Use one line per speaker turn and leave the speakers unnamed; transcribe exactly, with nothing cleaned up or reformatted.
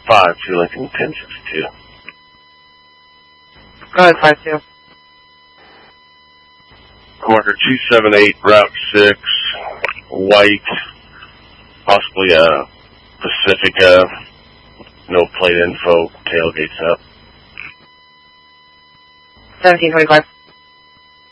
five to Lincoln ten sixty-two.
Go ahead, five two.
Marker two seven eight, Route six, white, possibly a Pacifica, no plate info, tailgates up.
seventeen twenty-five.